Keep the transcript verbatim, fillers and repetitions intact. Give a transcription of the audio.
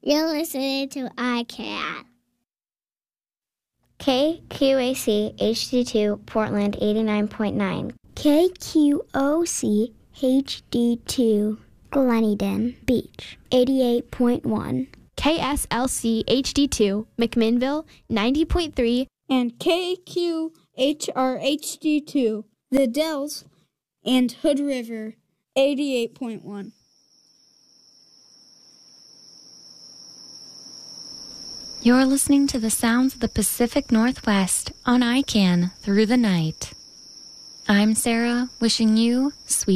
You're listening to I Can. K Q A C H D two Portland eighty-nine point nine. K Q O C H D two Gleneden Beach eighty-eight point one. K S L C H D two McMinnville ninety point three. And K Q H R H D two The Dells and Hood River eighty-eight point one. You're listening to the sounds of the Pacific Northwest on I C A N Through the Night. I'm Sarah, wishing you sweet